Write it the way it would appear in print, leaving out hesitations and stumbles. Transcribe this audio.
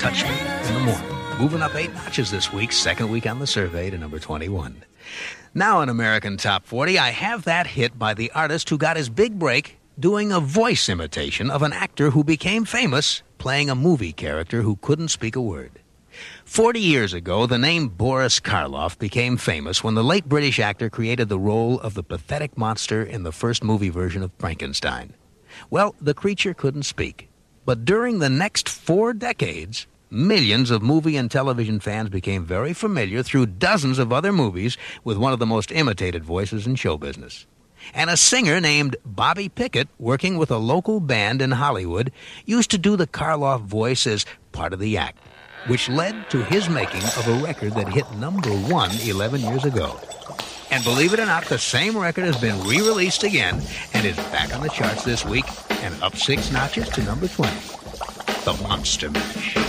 Touch Me in the Morning. Moving up 8 notches this week, second week on the survey to number 21. Now in American Top 40, I have that hit by the artist who got his big break doing a voice imitation of an actor who became famous playing a movie character who couldn't speak a word. 40 years ago, the name Boris Karloff became famous when the late British actor created the role of the pathetic monster in the first movie version of Frankenstein. Well, the creature couldn't speak. But during the next 4 decades, millions of movie and television fans became very familiar through dozens of other movies with one of the most imitated voices in show business. And a singer named Bobby Pickett, working with a local band in Hollywood, used to do the Karloff voice as part of the act, which led to his making of a record that hit number 1 11 years ago. And believe it or not, the same record has been re-released again and is back on the charts this week and up 6 notches to number 20. The Monster Mash.